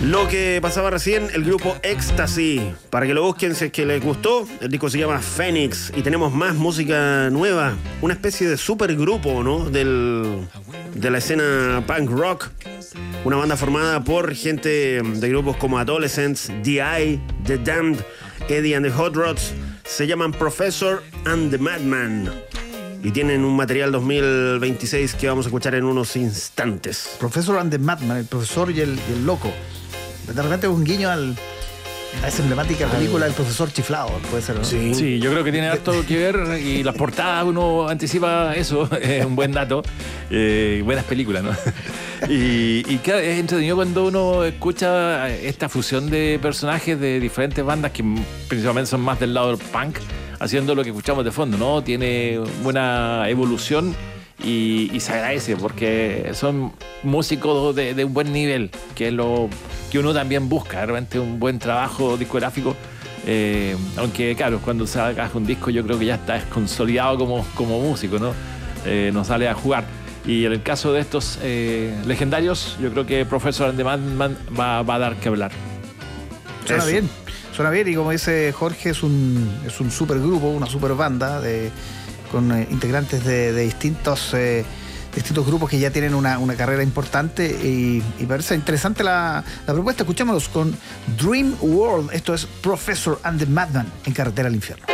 Lo que pasaba recién, el grupo Ecstasy. Para que lo busquen si es que les gustó. El disco se llama Phoenix. Y tenemos más música nueva. Una especie de supergrupo, ¿no? De la escena punk rock. Una banda formada por gente de grupos como Adolescents, The The Damned, Eddie and the Hot Rods. Se llaman Professor and the Madman. Y tienen un material 2026 que vamos a escuchar en unos instantes. Professor and the Madman, el profesor y el loco. De repente es un guiño a esa emblemática película del profesor chiflado, puede ser, ¿no? Sí, yo creo que tiene harto que ver, y las portadas uno anticipa eso, es un buen dato. Buenas películas, ¿no? Y claro, es entretenido cuando uno escucha esta fusión de personajes de diferentes bandas que principalmente son más del lado del punk, haciendo lo que escuchamos de fondo, ¿no? Tiene buena evolución. Y se agradece porque son músicos de un buen nivel, que es lo que uno también busca, realmente un buen trabajo discográfico. Aunque claro, cuando sacas un disco yo creo que ya estás consolidado como músico, ¿no? No sale a jugar. Y en el caso de estos legendarios, yo creo que Professor and the Madman va a dar que hablar. Suena bien, y como dice Jorge, es un supergrupo, una super banda con integrantes de distintos grupos que ya tienen una carrera importante, y parece interesante la propuesta. Escuchémoslos con Dream World. Esto es Professor and the Madman en Carretera al Infierno.